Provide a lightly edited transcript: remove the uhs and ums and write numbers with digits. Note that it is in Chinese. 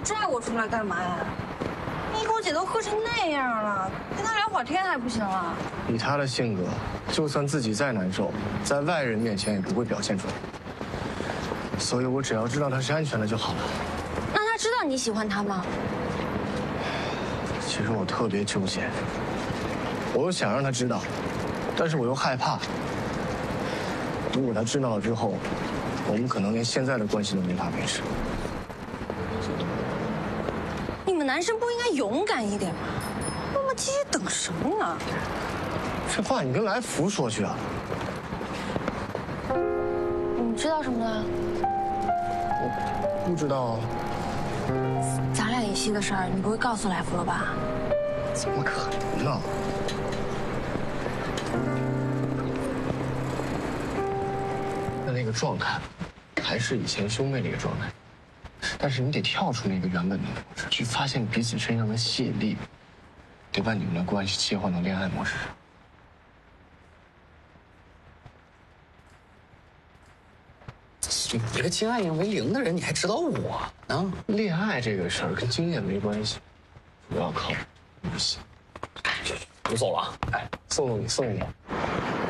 拽我出来干嘛呀？你跟我姐都喝成那样了，跟她聊会儿天还不行啊？ 以她的性格，就算自己再难受，在外人面前也不会表现出来。所以我只要知道她是安全的就好了。 那她知道你喜欢她吗？ 其实我特别纠结，我又想让她知道，但是我又害怕，如果她知道了之后，我们可能连现在的关系都没法维持。 你们男生不应该勇敢一点吗？磨磨唧唧等什么呢？ 这话你跟来福说去啊？ 你知道什么了？ 我不知道啊。 咱俩演戏的事儿，你不会告诉来福了吧？ 怎么可能呢？那个状态，还是以前兄妹那个状态，但是你得跳出那个原本的模式，去发现彼此身上的吸引力，得把你们的关系切换到恋爱模式上。 你这个经验为零的人，你还指导我呢？ 恋爱这个事儿跟经验没关系，主要靠运气。 我走了啊！ 哎，送你。